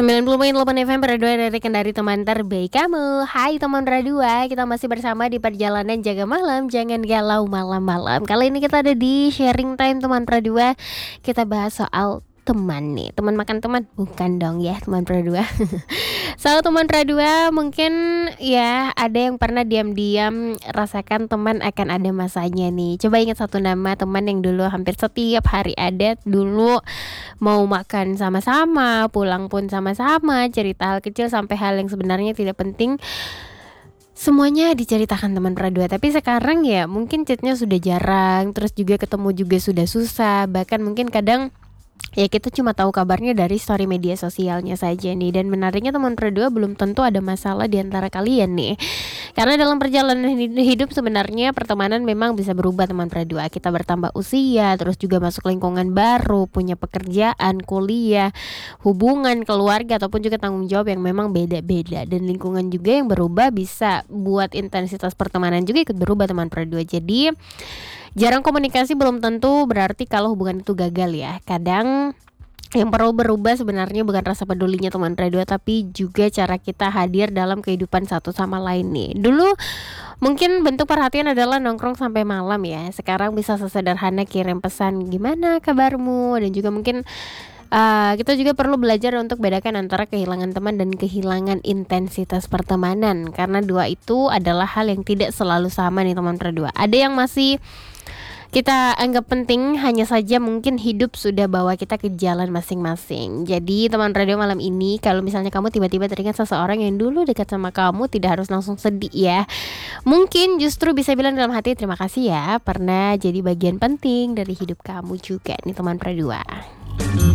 90,8 FM Radua dari Kendari, teman terbaik kamu. Hai teman Radua, kita masih bersama di perjalanan jaga malam. Jangan galau malam-malam. Kali ini kita ada di sharing time teman Radua. Kita bahas soal teman nih. Teman makan teman? Bukan dong ya teman Radua. Soal teman Radua, mungkin ya ada yang pernah diam-diam rasakan teman akan ada masanya nih. Coba ingat satu nama teman yang dulu hampir setiap hari ada. Dulu mau makan sama-sama, pulang pun sama-sama, cerita hal kecil sampai hal yang sebenarnya tidak penting, semuanya diceritakan teman Radua. Tapi sekarang ya mungkin chatnya sudah jarang, terus juga ketemu juga sudah susah. Bahkan mungkin kadang ya kita cuma tahu kabarnya dari story media sosialnya saja nih. Dan menariknya teman Radua belum tentu ada masalah di antara kalian nih. Karena dalam perjalanan hidup sebenarnya pertemanan memang bisa berubah teman Radua. Kita bertambah usia, terus juga masuk lingkungan baru, punya pekerjaan, kuliah, hubungan, keluarga, ataupun juga tanggung jawab yang memang beda-beda. Dan lingkungan juga yang berubah bisa buat intensitas pertemanan juga ikut berubah teman Radua. Jadi jarang komunikasi belum tentu berarti kalau hubungan itu gagal ya. Kadang yang perlu berubah sebenarnya bukan rasa pedulinya teman Radua, tapi juga cara kita hadir dalam kehidupan satu sama lain nih. Dulu mungkin bentuk perhatian adalah nongkrong sampai malam ya. Sekarang bisa sesederhana kirim pesan, gimana kabarmu? Dan juga mungkin kita juga perlu belajar untuk bedakan antara kehilangan teman dan kehilangan intensitas pertemanan. Karena dua itu adalah hal yang tidak selalu sama nih teman Radua. Ada yang masih kita anggap penting, hanya saja mungkin hidup sudah bawa kita ke jalan masing-masing. Jadi teman radio malam ini, kalau misalnya kamu tiba-tiba teringat seseorang yang dulu dekat sama kamu, tidak harus langsung sedih ya. Mungkin justru bisa bilang dalam hati, terima kasih ya pernah jadi bagian penting dari hidup kamu juga nih teman Radua.